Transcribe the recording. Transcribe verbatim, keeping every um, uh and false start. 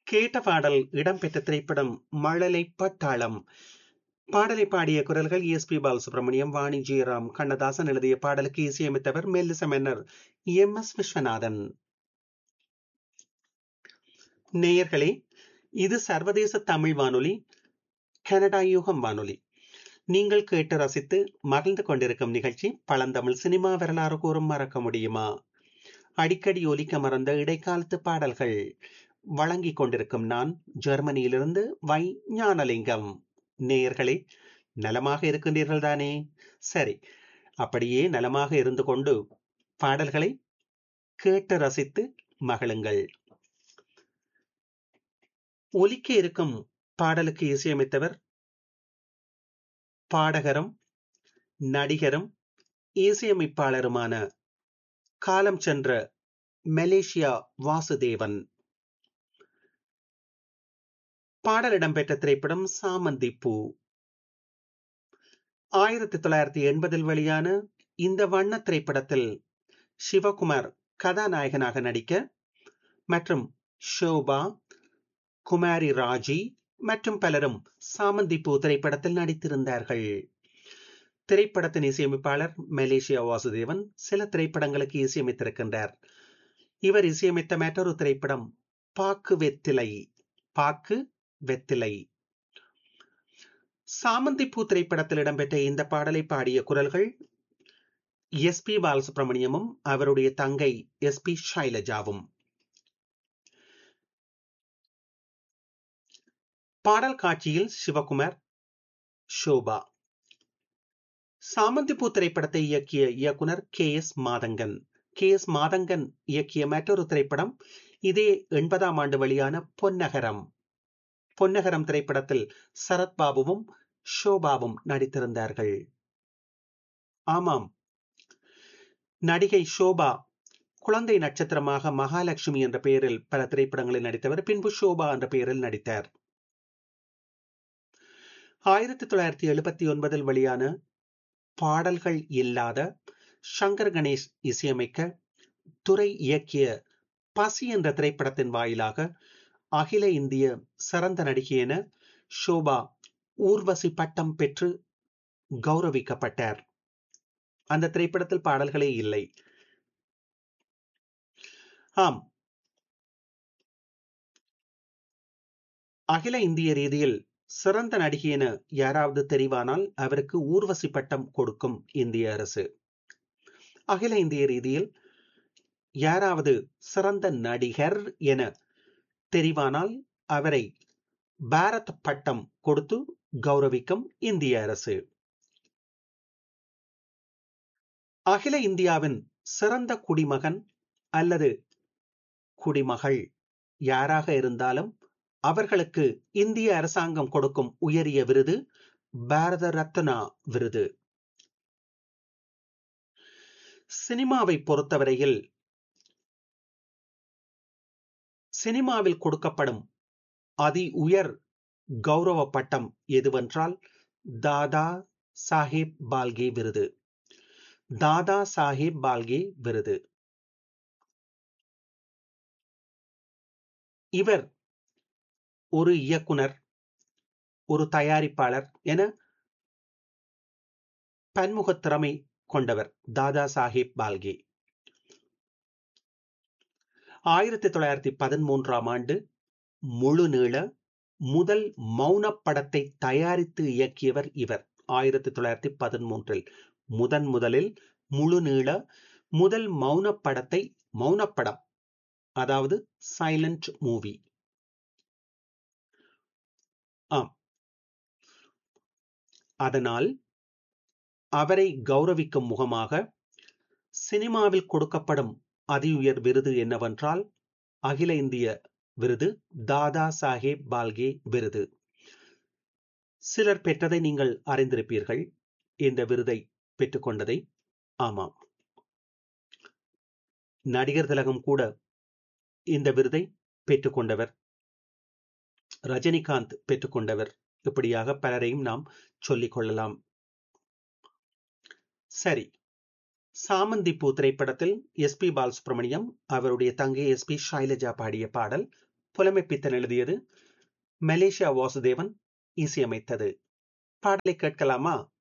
கேட்ட பாடல் இடம்பெற்ற திரைப்படம் மழலை பட்டாளம். பாடலை பாடிய குரல்கள் எஸ் பி பாலசுப்ரமணியம், வாணி ஜெயராம். கண்ணதாசன் எழுதிய பாடலுக்கு இசையமைத்தவர் மெல்லிச மன்னர் எம் எஸ் விஸ்வநாதன். நேயர்களே, இது சர்வதேச தமிழ் வானொலி, கனடா யூகம் வானொலி. நீங்கள் கேட்டு ரசித்து மகிழ்ந்து கொண்டிருக்கும் நிகழ்ச்சி பழந்தமிழ் சினிமா வரலாறு கூறும் மறக்க முடியுமா. அடிக்கடி ஒலிக்க மறந்த இடைக்காலத்து பாடல்கள் வழங்கிக் கொண்டிருக்கும் நான் ஜெர்மனியிலிருந்து வை ஞானலிங்கம். நேயர்களே, நலமாக இருக்கின்றீர்கள் தானே? சரி, அப்படியே நலமாக இருந்து கொண்டு பாடல்களை கேட்டு ரசித்து மகிழுங்கள். ஒலிக்க இருக்கும் பாடலுக்கு இசையமைத்தவர் பாடகரும் நடிகரும் இசையமைப்பாளருமான காலம் சென்ற மலேசியா வாசுதேவன். பாடல் இடம்பெற்ற திரைப்படம் சாமந்தி பூ. ஆயிரத்தி தொள்ளாயிரத்தி எண்பதில் வெளியான இந்த வண்ண திரைப்படத்தில் சிவகுமார் கதாநாயகனாக நடிக்க மற்றும் ஷோபா, குமாரி ராஜி மற்றும் பலரும் சாமந்தி பூ திரைப்படத்தில் நடித்திருந்தார்கள். திரைப்படத்தின் இசையமைப்பாளர் மலேசியா வாசுதேவன் சில திரைப்படங்களுக்கு இசையமைத்திருக்கின்றார். இவர் இசையமைத்த மற்றொரு திரைப்படம் பாக்கு வெத்திலை. பாக்கு வெத்திலை. சாமந்தி பூ திரைப்படத்தில் இடம்பெற்ற இந்த பாடலை பாடிய குரல்கள் எஸ் பி பாலசுப்ரமணியமும் அவருடைய தங்கை எஸ் பி ஷைலஜாவும். பாடல் காட்சியில் சிவகுமார், ஷோபா. சாமந்தி பூ திரைப்படத்தை இயக்கிய இயக்குனர் K S Mathangan. K S Mathangan இயக்கிய மற்றொரு திரைப்படம் இதே எண்பதாம் ஆண்டு வெளியான பொன்னகரம். பொன்னகரம் திரைப்படத்தில் சரத்பாபுவும் ஷோபாவும் நடித்திருந்தார்கள். ஆமாம், நடிகை ஷோபா குழந்தை நட்சத்திரமாக மகாலட்சுமி என்ற பெயரில் பல திரைப்படங்களில் நடித்தவர். பின்பு ஷோபா என்ற பெயரில் நடித்தார். ஆயிரத்தி தொள்ளாயிரத்தி எழுபத்தி ஒன்பதில் வெளியான பாடல்கள் இல்லாத, சங்கர் கணேஷ் இசையமைக்க, துரை இயக்கிய பசி என்ற திரைப்படத்தின் வாயிலாக அகில இந்திய சிறந்த நடிகை என ஷோபா ஊர்வசி பட்டம் பெற்று கௌரவிக்கப்பட்டார். அந்த திரைப்படத்தில் பாடல்களே இல்லை. ஆம், அகில இந்திய ரீதியில் சிறந்த நடிகை என யாராவது தெரிவானால் அவருக்கு ஊர்வசி பட்டம் கொடுக்கும் இந்திய அரசு. அகில இந்திய ரீதியில் யாராவது சிறந்த நடிகர் என தெரிவானால் அவரை பாரத் பட்டம் கொடுத்து கௌரவிக்கும் இந்திய அரசு. அகில இந்தியாவின் சிறந்த குடிமகன் அல்லது குடிமகள் யாராக இருந்தாலும் அவர்களுக்கு இந்திய அரசாங்கம் கொடுக்கும் உயரிய விருது பாரத ரத்னா விருது. சினிமாவை பொறுத்தவரையில் சினிமாவில் கொடுக்கப்படும் அதி உயர் கௌரவ பட்டம் எதுவென்றால் தாதா சாஹேப் பால்கே விருது. தாதா சாஹேப் பால்கே விருது. இவர் ஒரு இயக்குனர், ஒரு தயாரிப்பாளர் என பன்முக திறமை கொண்டவர் தாதா சாஹேப் பால்கே. ஆயிரத்தி தொள்ளாயிரத்தி பதிமூன்றாம் ஆண்டு முழு நீள முதல் மௌன படத்தை தயாரித்து இயக்கியவர் இவர். ஆயிரத்தி தொள்ளாயிரத்தி பதிமூன்றில் முதன் முதலில் முழு நீள முதல் மௌன படத்தை, மௌனப்படம் அதாவது சைலண்ட் மூவி. ஆம், அதனால் அவரை கௌரவிக்கும் முகமாக சினிமாவில் கொடுக்கப்படும் அதி உயர் விருது என்னவென்றால் அகில இந்திய விருது தாதா சாஹேப் பால்கே விருது. சிலர் பெற்றதை நீங்கள் அறிந்திருப்பீர்கள், இந்த விருதை பெற்றுக்கொண்டதை. ஆமாம், நடிகர் திலகம் கூட இந்த விருதை பெற்றுக்கொண்டவர், ரஜினிகாந்த் பெற்றுக்கொண்டவர். இப்படியாக பலரையும் நாம் சொல்லிக் கொள்ளலாம். சரி, சாமந்தி பூ திரைப்படத்தில் எஸ் பி பாலசுப்ரமணியம், அவருடைய தங்கை எஸ் பி ஷைலஜா பாடிய பாடல் புலமைப்பித்தன் எழுதியது, மலேசியா வாசுதேவன் இசையமைத்தது. பாடலை கேட்கலாமா?